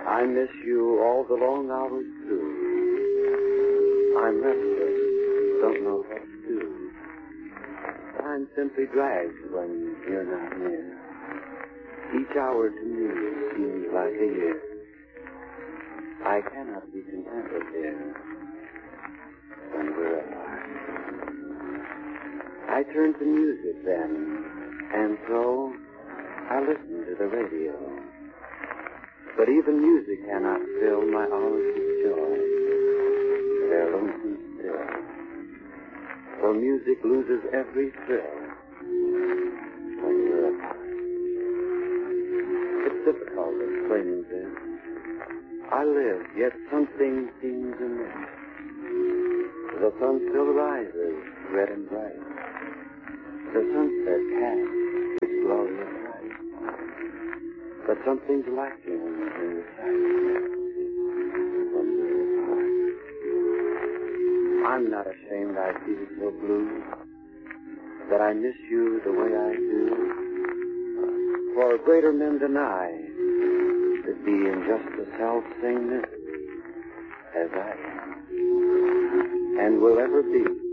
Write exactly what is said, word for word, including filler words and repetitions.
I miss you all the long hours through. I'm restless, don't know what to do. Time simply drags when you're not near. Each hour to me seems like a year. I cannot be contented here when we're apart. I turn to music then, and so I listen to the radio. But even music cannot fill my hours with joy. They're lonesome still. For music loses every thrill when we're apart. It's difficult explaining this. I live, yet something seems amiss. The sun still rises, red and bright. The sunset casts its glorious light. But something's lacking in the sight when we're apart. I'm not ashamed I feel so blue, that I miss you the way I do. For greater men than I to be in just the self-sameness as I am, and will ever be.